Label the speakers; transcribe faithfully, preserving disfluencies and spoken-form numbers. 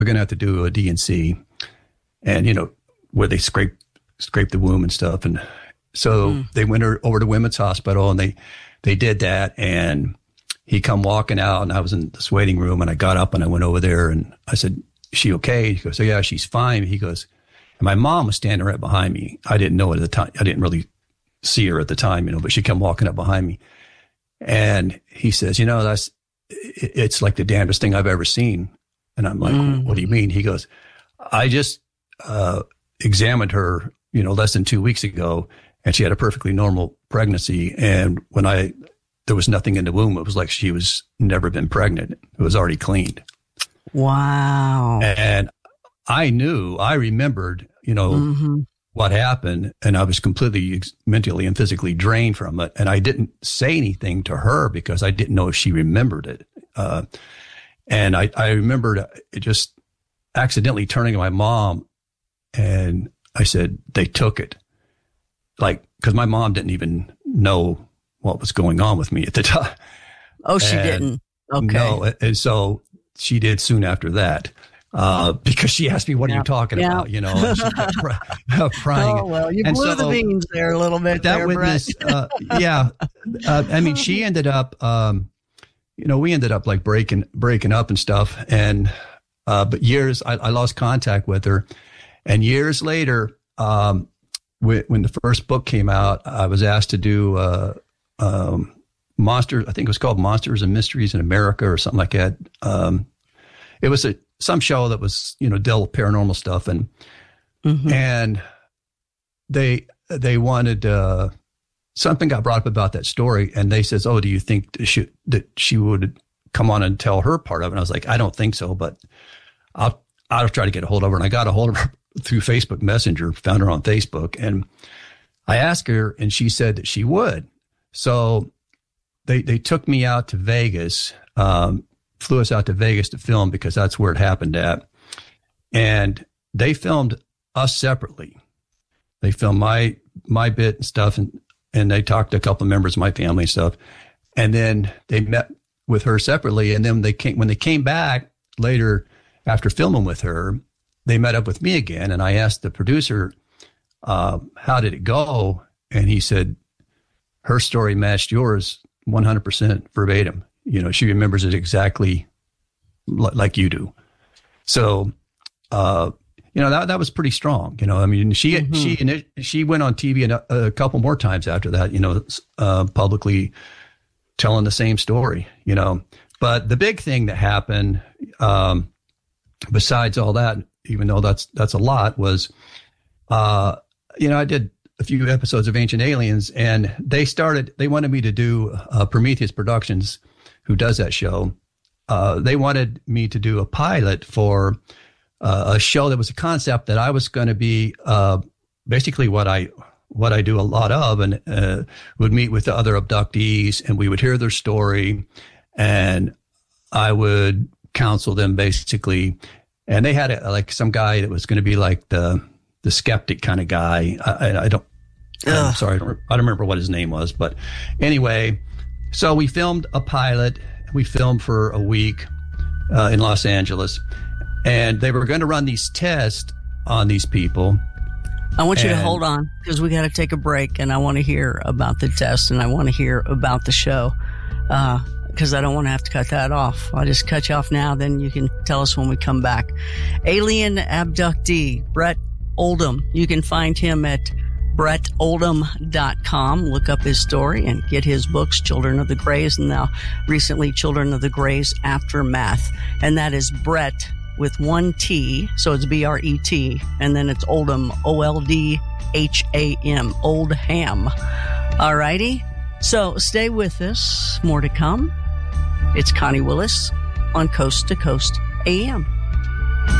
Speaker 1: going to have to do a D and C, and, you know, where they scrape, scrape the womb and stuff. And so mm. they went over to Women's Hospital, and they, they did that. And he come walking out, and I was in this waiting room, and I got up and I went over there, and I said, "Is she okay?" He goes, "Oh yeah, she's fine." He goes, and my mom was standing right behind me. I didn't know it at the time. I didn't really see her at the time, you know, but she come walking up behind me. And he says, "You know, that's, it's like the damnedest thing I've ever seen." And I'm like, mm. "What do you mean?" He goes, "I just uh, examined her, you know, less than two weeks ago, and she had a perfectly normal pregnancy. And when I, there was nothing in the womb. It was like she was never been pregnant. It was already cleaned."
Speaker 2: Wow.
Speaker 1: And I knew, I remembered, you know, mm-hmm. what happened, and I was completely mentally and physically drained from it. And I didn't say anything to her because I didn't know if she remembered it. Uh, and I, I remembered it just accidentally turning to my mom, and I said, "They took it." Like, because my mom didn't even know what was going on with me at the time.
Speaker 2: Oh, she
Speaker 1: and
Speaker 2: didn't. Okay.
Speaker 1: No. And so she did soon after that. Uh, because she asked me, "What yeah. are you talking yeah. about?" You know, and she kept cry, crying.
Speaker 2: Oh, well, you
Speaker 1: and
Speaker 2: blew
Speaker 1: so,
Speaker 2: the beans there a little bit.
Speaker 1: That
Speaker 2: there,
Speaker 1: witness, uh, yeah. Uh, I mean, she ended up, um, you know, we ended up like breaking, breaking up and stuff. And, uh, but years, I, I lost contact with her. And years later, um, when, when the first book came out, I was asked to do, uh, um, Monsters, I think it was called Monsters and Mysteries in America or something like that. Um, it was a, some show that was, you know, dealt with paranormal stuff. And, mm-hmm. and they, they wanted, uh, something got brought up about that story, and they says, "Oh, do you think that she, that she would come on and tell her part of it?" And I was like, "I don't think so, but I'll, I'll try to get a hold of her." And I got a hold of her through Facebook Messenger, found her on Facebook, and I asked her, and she said that she would. So they, they took me out to Vegas, um, flew us out to Vegas to film because that's where it happened at. And they filmed us separately. They filmed my, my bit and stuff, and, and they talked to a couple of members of my family and stuff. And then they met with her separately. And then they came, when they came back later after filming with her, they met up with me again. And I asked the producer, uh, how did it go? And he said, her story matched yours one hundred percent verbatim. You know, she remembers it exactly l- like you do. So, uh, you know, that, that was pretty strong. You know, I mean, she, mm-hmm. she, she went on T V a, a couple more times after that, you know, uh, publicly telling the same story, you know, but the big thing that happened, um, besides all that, even though that's, that's a lot, was, uh, you know, I did a few episodes of Ancient Aliens, and they started, they wanted me to do, uh, Prometheus Productions, who does that show. Uh, they wanted me to do a pilot for, Uh, a show that was a concept that I was going to be uh, basically what I what I do a lot of, and uh, would meet with the other abductees, and we would hear their story, and I would counsel them basically. And they had a, like some guy that was going to be like the the skeptic kind of guy. I, I don't. Ugh. I'm sorry, I don't, I don't remember what his name was, but anyway, so we filmed a pilot. We filmed for a week uh, in Los Angeles. And they were going to run these tests on these people.
Speaker 2: I want you to hold on, because we got to take a break, and I want to hear about the test, and I want to hear about the show, because uh, I don't want to have to cut that off. I'll just cut you off now, then you can tell us when we come back. Alien abductee, Brett Oldham. You can find him at brett oldham dot com. Look up his story and get his books, Children of the Greys, and now recently Children of the Greys Aftermath. And that is Brett with one T, so it's B R E T, and then it's Oldham, O L D H A M, Oldham. All righty, so stay with us. More to come. It's Connie Willis on Coast to Coast A M.